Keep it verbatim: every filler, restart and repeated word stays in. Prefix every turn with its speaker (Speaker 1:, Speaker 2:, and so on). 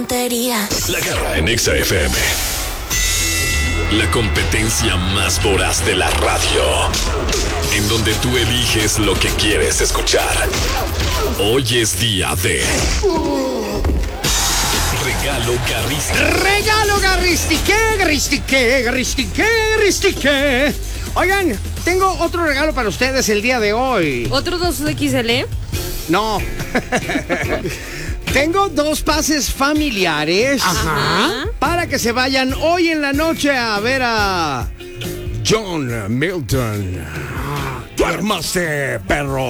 Speaker 1: tontería.
Speaker 2: La Garra en Exa F M. La competencia más voraz de la radio. En donde tú eliges lo que quieres escuchar. Hoy es día de... Regalo Garristic.
Speaker 3: Regalo Garristique, Garristique, Garristique, Garristique. Oigan, tengo otro regalo para ustedes el día de hoy.
Speaker 4: ¿Otro dos equis ele?
Speaker 3: No. Tengo dos pases familiares.
Speaker 4: Ajá.
Speaker 3: Para que se vayan hoy en la noche a ver a John Milton. Duérmase, perro.